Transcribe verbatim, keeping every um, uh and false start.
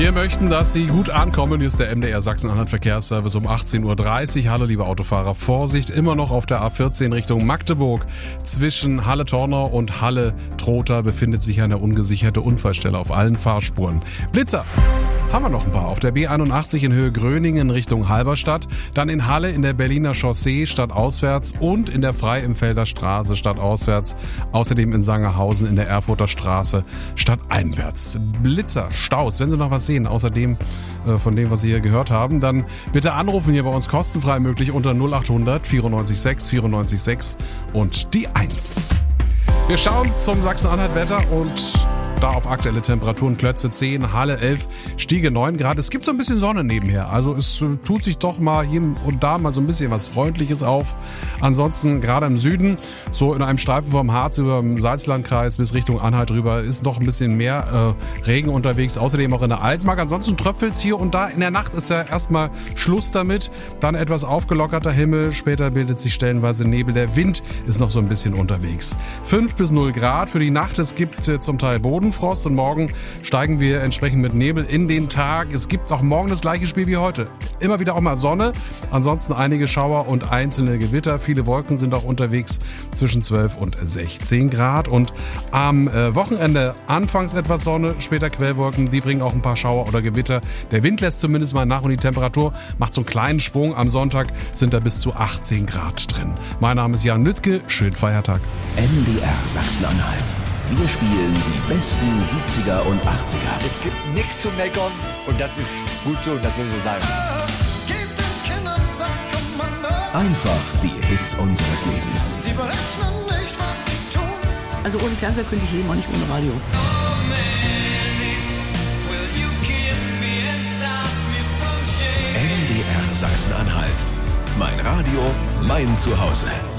Wir möchten, dass Sie gut ankommen. Hier ist der M D R Sachsen-Anhalt Verkehrsservice um achtzehn Uhr dreißig. Hallo liebe Autofahrer, Vorsicht, immer noch auf der A vierzehn Richtung Magdeburg. Zwischen Halle-Tornau und Halle-Trotha befindet sich eine ungesicherte Unfallstelle auf allen Fahrspuren. Blitzer haben wir noch ein paar. Auf der B einundachtzig in Höhe Gröningen Richtung Halberstadt, dann in Halle in der Berliner Chaussee stadtauswärts und in der Freiemfelder Straße stadtauswärts. Außerdem in Sangerhausen in der Erfurter Straße stadteinwärts. Blitzer, Staus, wenn Sie noch was sehen, außerdem äh, von dem, was Sie hier gehört haben, dann bitte anrufen, hier bei uns kostenfrei möglich unter null achthundert vierundneunzig sechs vierundneunzig sechs und die eins. Wir schauen zum Sachsen-Anhalt-Wetter und da auf aktuelle Temperaturen: Klötze zehn, Halle elf, Stiege neun Grad. Es gibt so ein bisschen Sonne nebenher. Also es äh, tut sich doch mal hier und da mal so ein bisschen was Freundliches auf. Ansonsten gerade im Süden, so in einem Streifen vom Harz über dem Salzlandkreis bis Richtung Anhalt rüber, ist noch ein bisschen mehr äh, Regen unterwegs. Außerdem auch in der Altmark. Ansonsten tröpfelt's hier und da. In der Nacht ist ja erstmal Schluss damit. Dann etwas aufgelockerter Himmel. Später bildet sich stellenweise Nebel. Der Wind ist noch so ein bisschen unterwegs. fünf bis null Grad für die Nacht. Es gibt äh, zum Teil Boden. Frost und morgen steigen wir entsprechend mit Nebel in den Tag. Es gibt auch morgen das gleiche Spiel wie heute. Immer wieder auch mal Sonne, ansonsten einige Schauer und einzelne Gewitter. Viele Wolken sind auch unterwegs zwischen zwölf und sechzehn Grad. Und am äh, Wochenende anfangs etwas Sonne, später Quellwolken. Die bringen auch ein paar Schauer oder Gewitter. Der Wind lässt zumindest mal nach und die Temperatur macht so einen kleinen Sprung. Am Sonntag sind da bis zu achtzehn Grad drin. Mein Name ist Jan Lüttke. Schönen Feiertag. M D R Sachsen-Anhalt. Wir spielen die besten siebziger und achtziger. Es gibt nichts zu meckern und das ist gut so, das soll so sein. Gebt den Kindern das Kommando. Einfach die Hits unseres Lebens. Sie berechnen nicht, was sie tun. Also ohne Fernseher könnte ich leben, auch nicht ohne Radio. M D R Sachsen-Anhalt. Mein Radio, mein Zuhause.